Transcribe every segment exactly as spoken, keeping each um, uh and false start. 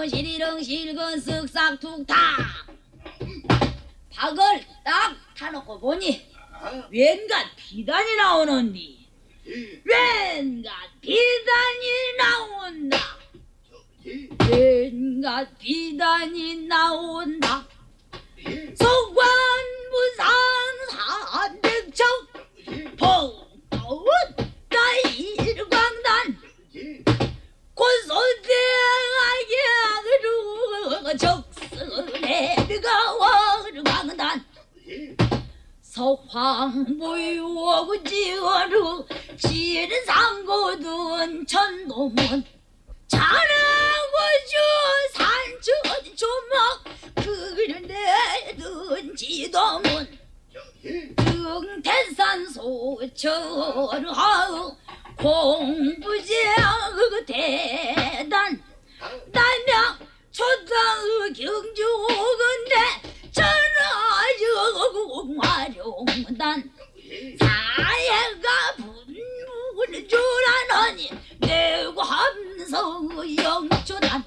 실건 시리렁 실건 쓱싹 툭탁 박을 딱 타놓고 보니 웬갓 비단이 나오는디. 웬갓 비단이 나온다. 웬갓 비단이 나온다. 속관무상 삼백척 봉가웃다 일광단 고소대하게 적선의 비가 월광단 서황보유하고 지어루 지는 상고든 천도문 자랑고주 산천 조막 그런데든 지도문 등태산 소천하우 공부장 대단 남양 초당 경주건대 전하여고 화룡단 사회가 분부를 주라느니 내고 함성 영초단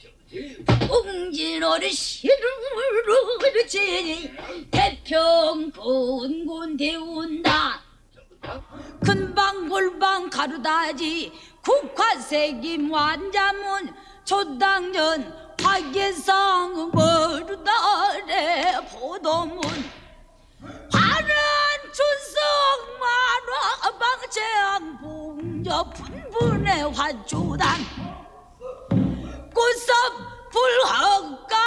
웅진어를 시루를 지니 태평 군군 대운단 큰방 골방 가루다지 국화색임 완자문 초당년 화계상 머루다래 보도문 화른 춘석 만화방채양 봉저 분분의 화주단